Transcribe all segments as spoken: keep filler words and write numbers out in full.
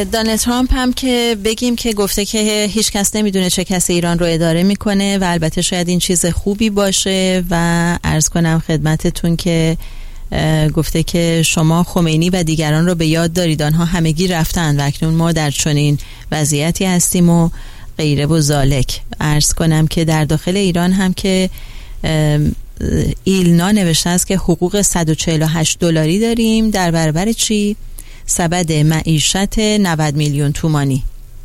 دونالد ترامپ هم که بگیم که گفته که هیچ کس نمیدونه چه کسی ایران رو اداره میکنه و البته شاید این چیز خوبی باشه و عرض کنم خدمتتون که گفته که شما خمینی و دیگران رو به یاد دارید، آنها همگی رفتن و اکنون ما در چنین وضعیتی هستیم و غیره و ذالک. عرض کنم که در داخل ایران هم که ایلنا نوشته است که حقوق صد و چهل و هشت دلاری داریم در برابر چی؟ سبد معیشت نود میلیون تومانی.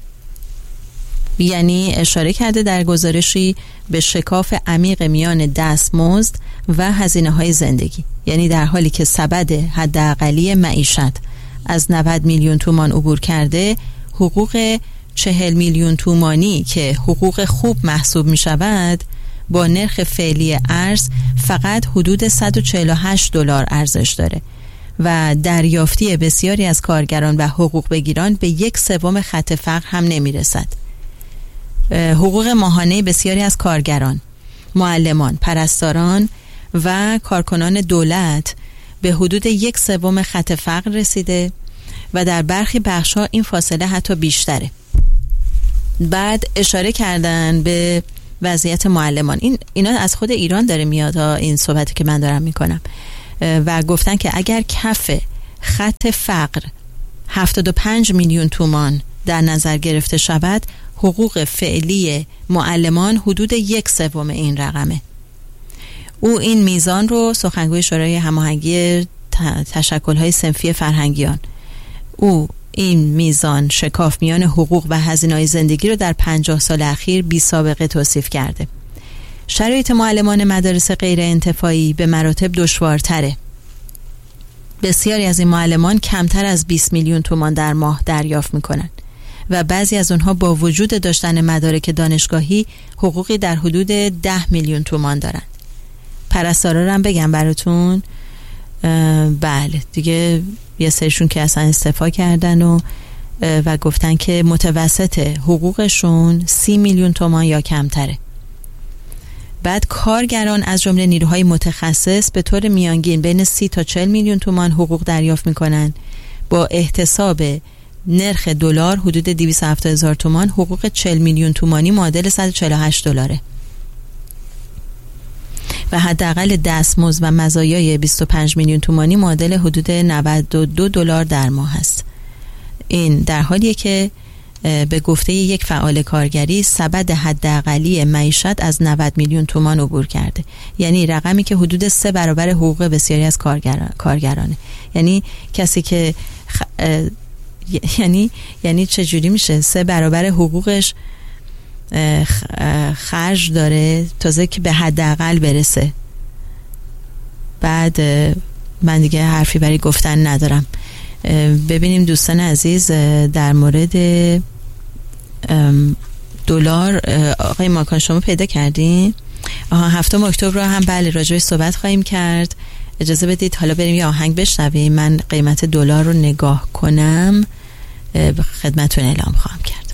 یعنی اشاره کرده در گزارشی به شکاف عمیق میان دستمزد و هزینه‌های زندگی. یعنی در حالی که سبد حداقلی معیشت از نود میلیون تومان عبور کرده، حقوق چهل میلیون تومانی که حقوق خوب محسوب می شود با نرخ فعلی ارز فقط حدود صد و چهل و هشت دلار ارزش داره و دریافتی بسیاری از کارگران و حقوق بگیران به یک سوم خط فقر هم نمی رسد. حقوق ماهانه بسیاری از کارگران، معلمان، پرستاران و کارکنان دولت به حدود یک سوم خط فقر رسیده و در برخی بخش‌ها این فاصله حتی بیشتره. بعد اشاره کردن به وضعیت معلمان. این اینا از خود ایران داره میاد این صحبتی که من دارم میکنم و گفتن که اگر کف خط فقر هفتاد و پنج میلیون تومان در نظر گرفته شود، حقوق فعلی معلمان حدود یک سوم این رقمه. او این میزان رو سخنگوی شورای هماهنگی تشکل‌های صنفی فرهنگیان او این میزان شکاف میان حقوق و هزینه‌های زندگی رو در پنجاه سال اخیر بی سابقه توصیف کرده. شرایط معلمان مدارس غیر انتفاعی به مراتب دشوارتره. بسیاری از این معلمان کمتر از بیست میلیون تومان در ماه دریافت میکنن و بعضی از اونها با وجود داشتن مدارک دانشگاهی حقوقی در حدود ده میلیون تومان دارن. پرستارا رو هم بگم براتون، بله دیگه یه سریشون که اصلا استعفا کردن و و گفتن که متوسط حقوقشون سی میلیون تومان یا کمتره. بعد کارگران از جمله نیروهای متخصص به طور میانگین بین سی تا چهل میلیون تومان حقوق دریافت میکنن. با احتساب نرخ دلار حدود دویست و هفتاد هزار تومان، حقوق چهل میلیون تومانی معادل صد و چهل و هشت دلاره و حداقل دستمزد و مزایای بیست و پنج میلیون تومانی معادل حدود نود و دو دلار در ماه است. این در حالیه که به گفته یک فعال کارگری سبد حداقلی معیشت از نود میلیون تومان عبور کرده. یعنی رقمی که حدود سه برابر حقوق بسیاری از کارگران کارگرانه. یعنی کسی که خ... یعنی یعنی چه جوری میشه سه برابر حقوقش خرج داره تازه که به حداقل برسه. بعد من دیگه حرفی برای گفتن ندارم. ببینیم دوستان عزیز در مورد دلار. آقای ماکان شما پیدا کردین؟ آها هفتم اکتبر رو هم بله راجعش صحبت خواهیم کرد. اجازه بدید حالا بریم یه آهنگ بشنویم. من قیمت دلار رو نگاه کنم خدمتتون اعلام خواهم کرد.